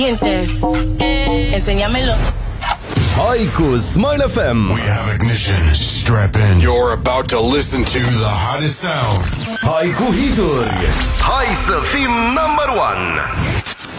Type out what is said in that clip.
Enséñamelos. Hai cu Smile FM. We have ignition. Strap in. You're about to listen to the hottest sound. Hai cu hituri. Hai să fim number one.